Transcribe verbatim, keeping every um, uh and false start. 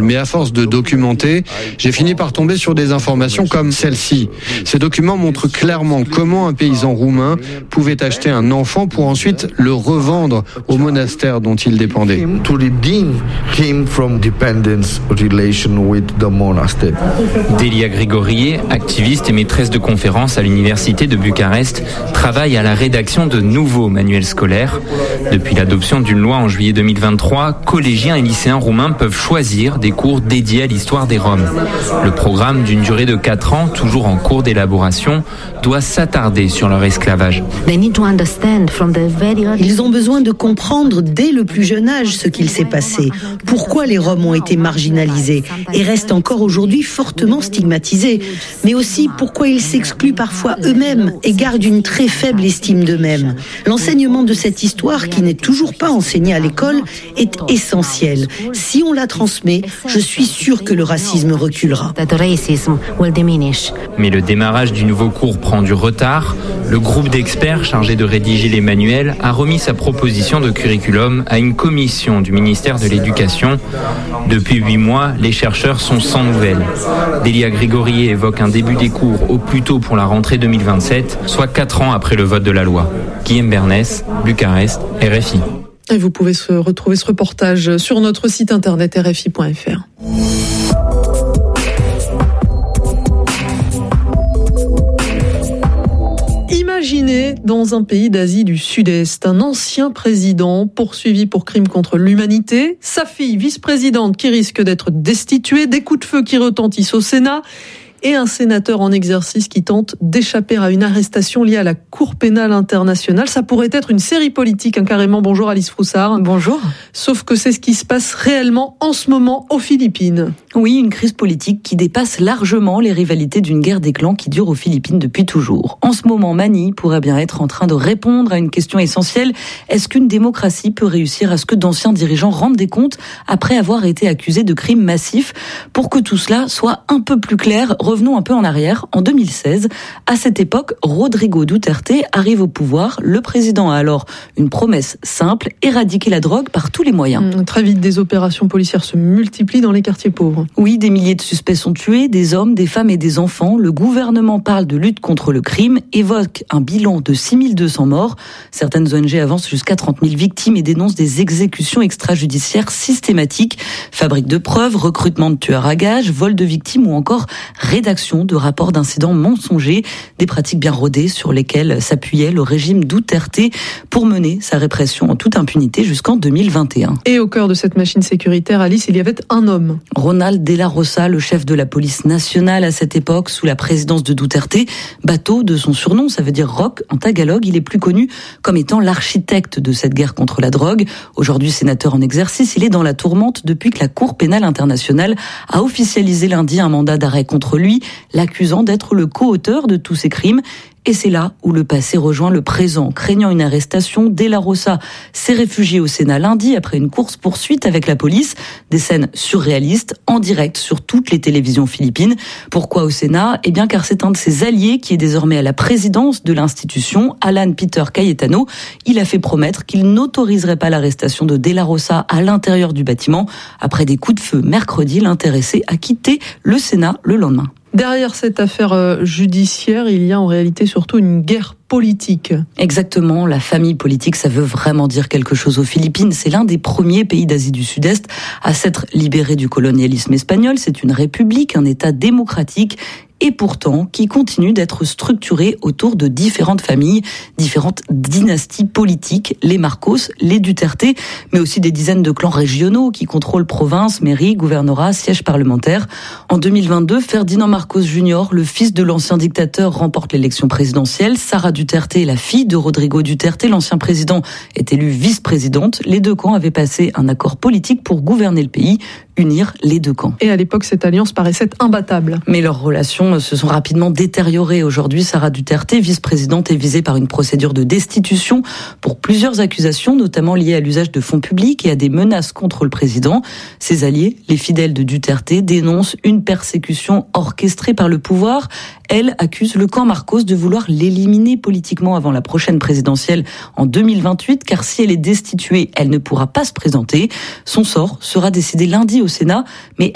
Mais à force de documenter, j'ai fini par tomber sur des informations comme celle-ci. Ces documents montrent clairement comment un paysan roumain pouvait acheter un enfant pour ensuite le revendre au monastère dont il dépendait. Delia Grigorié, activiste et maîtresse de conférences à l'université de Bucarest, travaille à la rédaction de nouveaux manuels scolaires. Depuis l'adoption d'une loi en juillet deux mille vingt-trois, collégiens et lycéens roumains peuvent choisir des cours dédiés à l'histoire des Roms. Le programme d'une durée de quatre ans, toujours en cours d'élaboration, doit s'attarder sur leur esclavage. Ils ont besoin de comprendre dès le plus jeune âge ce qu'il s'est passé, pourquoi les Roms ont été marginalisés et restent encore aujourd'hui fortement stigmatisés, mais aussi pourquoi ils s'excluent parfois eux-mêmes et gardent une très faible estime d'eux-mêmes. L'enseignement de cette histoire, qui n'est toujours pas enseignée à l'école, est essentiel. Si on la transmet, je suis sûre que le racisme reculera. Mais le démarrage du nouveau cours prend du retard. Le groupe d'experts chargé de rédiger les manuels a remis sa proposition de curriculum à une commission du ministère de l'Éducation. Depuis huit mois, les chercheurs sont sans nouvelles. Delia Grigorié évoque un début des cours au plus tôt pour la rentrée deux mille vingt-sept, soit quatre ans après le vote de la loi. Guillaume Bernès, Bucarest, R F I. Et vous pouvez se retrouver ce reportage sur notre site internet R F I point F R. Imaginez dans un pays d'Asie du Sud-Est, un ancien président poursuivi pour crimes contre l'humanité, sa fille vice-présidente qui risque d'être destituée, des coups de feu qui retentissent au Sénat et un sénateur en exercice qui tente d'échapper à une arrestation liée à la Cour pénale internationale. Ça pourrait être une série politique, hein, carrément. Bonjour Alice Froussard. Bonjour. Sauf que c'est ce qui se passe réellement en ce moment aux Philippines. Oui, une crise politique qui dépasse largement les rivalités d'une guerre des clans qui dure aux Philippines depuis toujours. En ce moment, Manny pourrait bien être en train de répondre à une question essentielle. Est-ce qu'une démocratie peut réussir à ce que d'anciens dirigeants rendent des comptes après avoir été accusés de crimes massifs? Pour que tout cela soit un peu plus clair, revenons un peu en arrière. En deux mille seize, à cette époque, Rodrigo Duterte arrive au pouvoir. Le président a alors une promesse simple, éradiquer la drogue par tous les moyens. Mmh, très vite, des opérations policières se multiplient dans les quartiers pauvres. Oui, des milliers de suspects sont tués, des hommes, des femmes et des enfants. Le gouvernement parle de lutte contre le crime, évoque un bilan de six mille deux cents morts. Certaines O N G avancent jusqu'à trente mille victimes et dénoncent des exécutions extrajudiciaires systématiques. Fabrique de preuves, recrutement de tueurs à gages, vol de victimes ou encore rédaction de rapports d'incidents mensongers. Des pratiques bien rodées sur lesquelles s'appuyait le régime Duterte pour mener sa répression en toute impunité jusqu'en deux mille vingt et un. Et au cœur de cette machine sécuritaire, Alice, il y avait un homme. Ronald De La Rosa, le chef de la police nationale à cette époque, sous la présidence de Duterte. Bateau de son surnom, ça veut dire roc en tagalog. Il est plus connu comme étant l'architecte de cette guerre contre la drogue. Aujourd'hui sénateur en exercice, il est dans la tourmente depuis que la Cour pénale internationale a officialisé lundi un mandat d'arrêt contre lui, l'accusant d'être le co-auteur de tous ces crimes. Et c'est là où le passé rejoint le présent. Craignant une arrestation, De La Rosa s'est réfugié au Sénat lundi après une course-poursuite avec la police. Des scènes surréalistes en direct sur toutes les télévisions philippines. Pourquoi au Sénat ? Eh bien car c'est un de ses alliés qui est désormais à la présidence de l'institution, Alan Peter Cayetano. Il a fait promettre qu'il n'autoriserait pas l'arrestation de De La Rosa à l'intérieur du bâtiment. Après des coups de feu mercredi, l'intéressé a quitté le Sénat le lendemain. Derrière cette affaire judiciaire, il y a en réalité surtout une guerre politique. Exactement, la famille politique, ça veut vraiment dire quelque chose aux Philippines. C'est l'un des premiers pays d'Asie du Sud-Est à s'être libéré du colonialisme espagnol. C'est une république, un État démocratique, et pourtant qui continue d'être structuré autour de différentes familles, différentes dynasties politiques, les Marcos, les Duterte, mais aussi des dizaines de clans régionaux qui contrôlent provinces, mairies, gouvernorats, sièges parlementaires. En deux mille vingt-deux, Ferdinand Marcos junior, le fils de l'ancien dictateur, remporte l'élection présidentielle. Sara Duterte, la fille de Rodrigo Duterte, l'ancien président, est élue vice-présidente. Les deux camps avaient passé un accord politique pour gouverner le pays, unir les deux camps. Et à l'époque, cette alliance paraissait imbattable. Mais leurs relations se sont rapidement détériorées. Aujourd'hui, Sara Duterte, vice-présidente, est visée par une procédure de destitution pour plusieurs accusations, notamment liées à l'usage de fonds publics et à des menaces contre le président. Ses alliés, les fidèles de Duterte, dénoncent une persécution orchestrée par le pouvoir. Elle accuse le camp Marcos de vouloir l'éliminer politiquement avant la prochaine présidentielle en deux mille vingt-huit, car si elle est destituée, elle ne pourra pas se présenter. Son sort sera décidé lundi au Sénat, mais